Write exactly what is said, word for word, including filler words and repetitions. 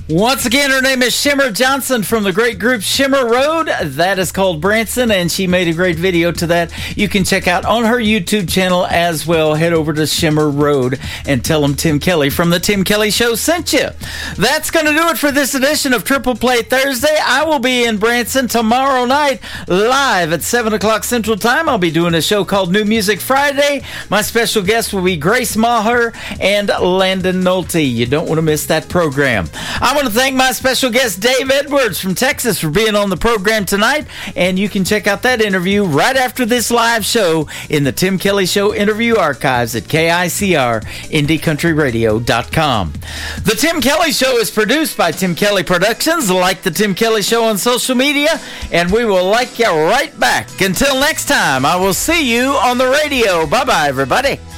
Once again, her name is Shimmer Johnson from the great group Shimmer Road. That is called Branson, and she made a great video to that. You can check out on her YouTube channel as well. Head over to Shimmer Road and tell them Tim Kelly from the Tim Kelly Show sent you. That's going to do it for this edition of Triple Play Thursday. I will be in Branson tomorrow night live at seven o'clock Central Time. I'll be doing a show called New Music Friday. My special guest will be Grace Maher and Landon Nolte. You don't want to miss that program. I want to thank my special guest, Dave Edwards from Texas, for being on the program tonight. And you can check out that interview right after this live show in the Tim Kelly Show interview archives at K I C R indie country radio dot com. The Tim Kelly Show is produced by Tim Kelly Productions. Like the Tim Kelly Show on social media, and we will like you right back. Until next time, I will see you on the radio. Bye-bye, everybody.